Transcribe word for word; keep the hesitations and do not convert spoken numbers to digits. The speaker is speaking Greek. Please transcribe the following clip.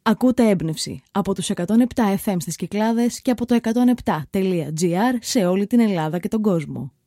Ακούτε έμπνευση από τους εκατόν επτά εφ εμ στις Κυκλάδες και από το εκατόν επτά τελεία τζι άρ σε όλη την Ελλάδα και τον κόσμο.